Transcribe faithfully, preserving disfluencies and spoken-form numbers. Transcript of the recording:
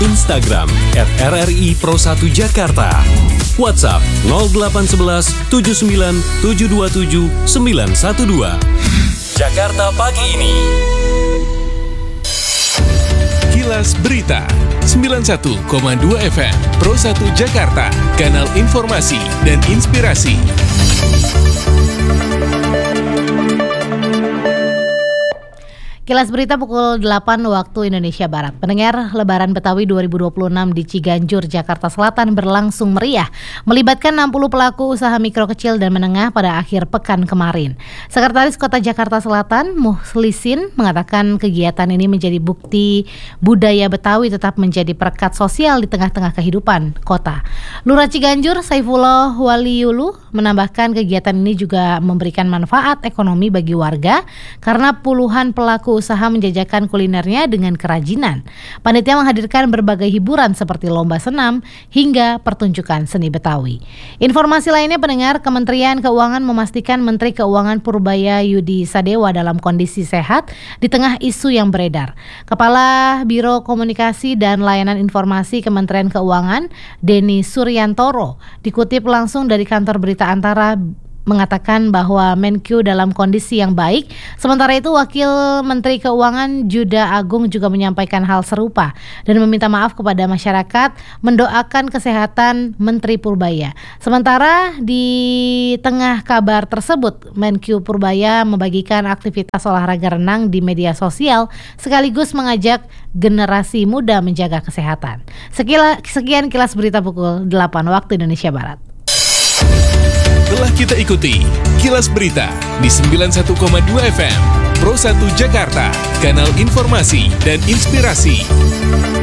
Instagram et R R I Pro satu Jakarta. WhatsApp nol delapan satu satu tujuh sembilan tujuh dua tujuh sembilan satu dua. Jakarta Pagi Ini. Kilas Berita sembilan puluh satu koma dua F M Pro satu Jakarta, kanal informasi dan inspirasi. Kilas Berita pukul delapan waktu Indonesia Barat. Pendengar, Lebaran Betawi dua ribu dua puluh enam di Ciganjur, Jakarta Selatan berlangsung meriah, melibatkan enam puluh pelaku usaha mikro kecil dan menengah pada akhir pekan kemarin. Sekretaris Kota Jakarta Selatan, Muhlisin, mengatakan kegiatan ini menjadi bukti budaya Betawi tetap menjadi perekat sosial di tengah-tengah kehidupan kota. Lurah Ciganjur, Saifullah Waliulu, menambahkan kegiatan ini juga memberikan manfaat ekonomi bagi warga karena puluhan pelaku usaha menjajakan kulinernya dengan kerajinan. Panitia menghadirkan berbagai hiburan seperti lomba senam hingga pertunjukan seni Betawi. Informasi lainnya, pendengar, Kementerian Keuangan memastikan Menteri Keuangan Purbaya Yudi Sadewa dalam kondisi sehat di tengah isu yang beredar. Kepala Biro Komunikasi dan Layanan Informasi Kementerian Keuangan, Denny Suryantoro, dikutip langsung dari kantor berita Antara, mengatakan bahwa Menkyu dalam kondisi yang baik. Sementara itu, Wakil Menteri Keuangan Juda Agung juga menyampaikan hal serupa dan meminta maaf kepada masyarakat, mendoakan kesehatan Menteri Purbaya. Sementara di tengah kabar tersebut, Menkyu Purbaya membagikan aktivitas olahraga renang di media sosial sekaligus mengajak generasi muda menjaga kesehatan. Sekila, sekian Kilas Berita pukul delapan waktu Indonesia Barat. Telah kita ikuti Kilas Berita di sembilan puluh satu koma dua F M Pro satu Jakarta, kanal informasi dan inspirasi.